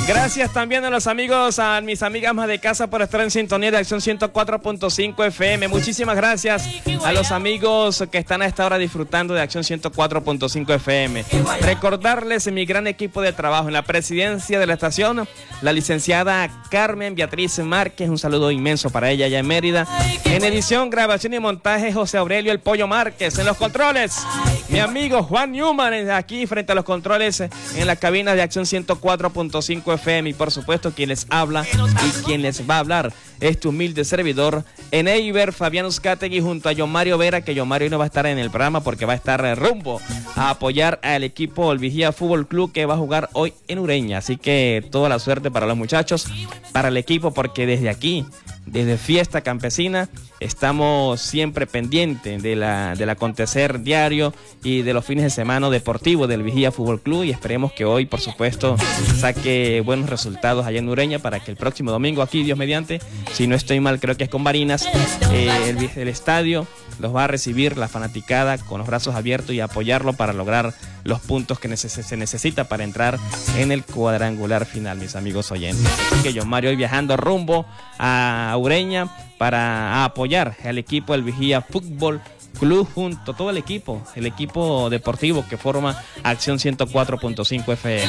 Gracias también a los amigos, a mis amigas más de casa por estar en sintonía de Acción 104.5 FM. Muchísimas gracias a los amigos que están a esta hora disfrutando de Acción 104.5 FM. Recordarles mi gran equipo de trabajo en la presidencia de la estación, la licenciada Carmen Beatriz Márquez, un saludo inmenso para ella allá en Mérida. En edición, grabación y montaje, José Aurelio El Pollo Márquez. En los controles, mi amigo Juan Newman, aquí frente a los controles en la cabina de Acción 104.5 FM, y por supuesto quien les habla y quien les va a hablar, este humilde servidor, Eneiber Fabián Uzcategui, junto a John Mario Vera, que John Mario no va a estar en el programa porque va a estar rumbo a apoyar al equipo El Vigía Fútbol Club, que va a jugar hoy en Ureña. Así que toda la suerte para los muchachos, para el equipo, porque desde aquí, desde Fiesta Campesina, estamos siempre pendientes del acontecer diario y de los fines de semana deportivos del Vigía Fútbol Club, y esperemos que hoy, por supuesto, saque buenos resultados allá en Ureña para que el próximo domingo aquí, Dios mediante, si no estoy mal, creo que es con Barinas, el estadio los va a recibir la fanaticada con los brazos abiertos y apoyarlo para lograr los puntos que se necesita para entrar en el cuadrangular final, mis amigos oyentes. Así que John Mario hoy viajando rumbo a Ureña para apoyar al equipo del Vigía Fútbol Club, junto a todo el equipo deportivo que forma Acción 104.5 FM.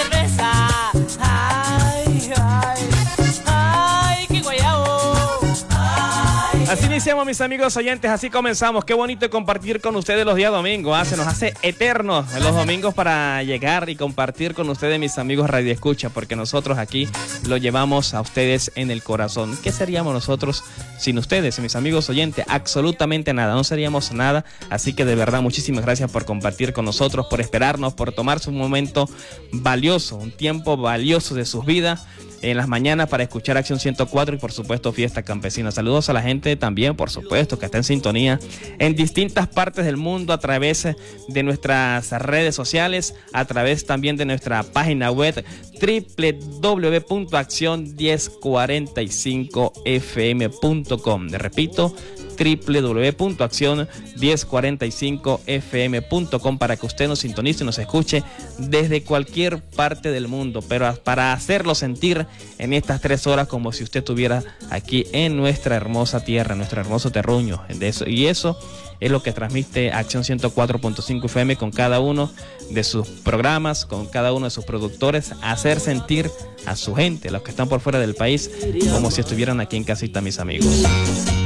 Así iniciamos, mis amigos oyentes, así comenzamos. Qué bonito compartir con ustedes los días domingos, se nos hace eternos los domingos para llegar y compartir con ustedes, mis amigos Radio Escucha, porque nosotros aquí lo llevamos a ustedes en el corazón. ¿Qué seríamos nosotros sin ustedes, mis amigos oyentes? Absolutamente nada, no seríamos nada. Así que de verdad, muchísimas gracias por compartir con nosotros, por esperarnos, por tomarse un momento valioso, un tiempo valioso de sus vidas en las mañanas para escuchar Acción 104 y por supuesto Fiesta Campesina. Saludos a la gente también, por supuesto, que está en sintonía en distintas partes del mundo a través de nuestras redes sociales, a través también de nuestra página web www.accion1045fm.com. Repito, www.accion1045fm.com, para que usted nos sintonice y nos escuche desde cualquier parte del mundo, pero para hacerlo sentir en estas 3 horas como si usted estuviera aquí en nuestra hermosa tierra, en nuestro hermoso terruño. Y eso es lo que transmite Acción 104.5 FM con cada uno de sus programas, con cada uno de sus productores, hacer sentir a su gente, los que están por fuera del país, como si estuvieran aquí en casita, mis amigos.